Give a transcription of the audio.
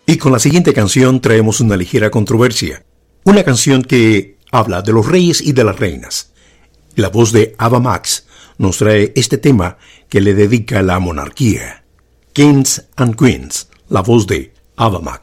Y con la siguiente canción traemos una ligera controversia. Una canción que habla de los reyes y de las reinas. La voz de Ava Max nos trae este tema que le dedica a la monarquía. Kings and Queens, la voz de Ava Max.